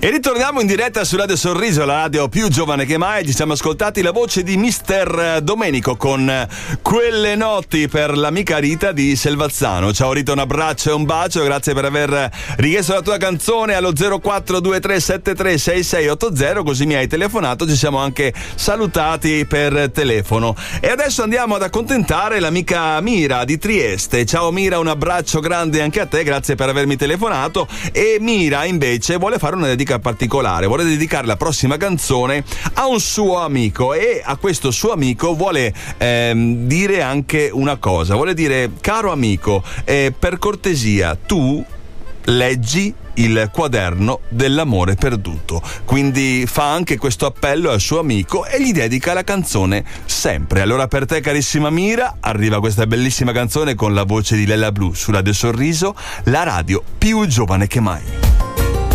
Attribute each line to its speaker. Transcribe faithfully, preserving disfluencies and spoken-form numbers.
Speaker 1: E ritorniamo in diretta su Radio Sorriso, la radio più giovane che mai. Ci siamo ascoltati la voce di mister Domenico con Quelle notti per l'amica Rita di Selvazzano. Ciao Rita, un abbraccio e un bacio, grazie per aver richiesto la tua canzone allo zero quattro due tre sette tre sei sei otto zero, così mi hai telefonato, ci siamo anche salutati per telefono. E adesso andiamo ad accontentare l'amica Mira di Trieste. Ciao Mira, un abbraccio grande anche a te, grazie per avermi telefonato. E Mira invece vuole fare una dedica particolare, vuole dedicare la prossima canzone a un suo amico, e a questo suo amico vuole ehm, dire anche una cosa, vuole dire: caro amico, eh, per cortesia tu leggi il quaderno dell'amore perduto. Quindi fa anche questo appello al suo amico e gli dedica la canzone Sempre. Allora per te, carissima Mira, arriva questa bellissima canzone con la voce di Lella Blu su Radio Sorriso, la radio più giovane che mai.